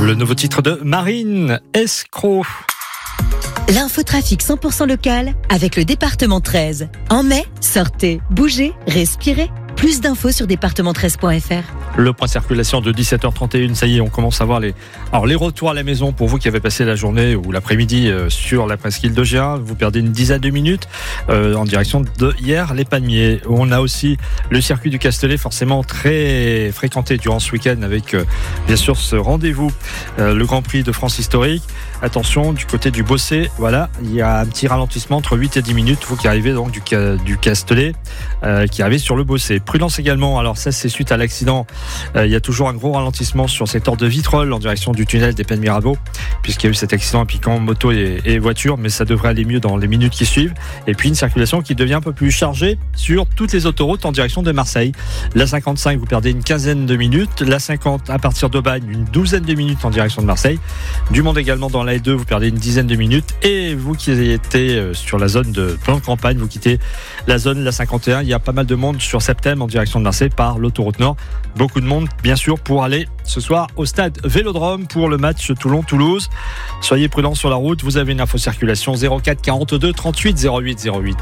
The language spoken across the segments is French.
Le nouveau titre de Marine, Escroc. L'infotrafic 100% local avec le département 13. En mai, sortez, bougez, respirez. Plus d'infos sur département13.fr. Le point circulation de 17h31, ça y est, on commence à voir les retours à la maison pour vous qui avez passé la journée ou l'après-midi sur la presqu'île de Géant. Vous perdez une dizaine de minutes en direction de Hyères-les-Palmiers. On a aussi le circuit du Castellet, forcément très fréquenté durant ce week-end avec bien sûr ce rendez-vous, le Grand Prix de France historique. Attention, du côté du Bossé, voilà, il y a un petit ralentissement entre 8 et 10 minutes. Vous qui arrivez donc du Castellet, qui arrivez sur le Bossé. Prudence également, alors ça c'est suite à l'accident. Il y a toujours un gros ralentissement sur le secteur de Vitrolles en direction du tunnel des Pennes Mirabeau, puisqu'il y a eu cet accident impliquant moto et voiture, mais ça devrait aller mieux dans les minutes qui suivent. Et puis une circulation qui devient un peu plus chargée sur toutes les autoroutes en direction de Marseille. La 55, vous perdez une quinzaine de minutes. La 50, à partir d'Aubagne, une douzaine de minutes en direction de Marseille. Du monde également dans la E2, vous perdez une dizaine de minutes. Et vous qui étiez sur la zone de plan de campagne, vous quittez la zone, la 51. Il y a pas mal de monde sur Septem en direction de Marseille par l'autoroute Nord. Beaucoup de monde, bien sûr, pour aller ce soir au stade Vélodrome pour le match Toulon-Toulouse. Soyez prudents sur la route. Vous avez une info circulation 04 42 38 08 08.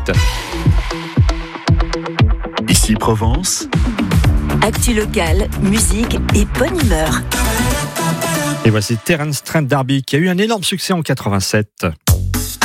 Ici Provence. Actu locale, musique et bonne humeur. Et voici Terence Trent D'Arby qui a eu un énorme succès en 87.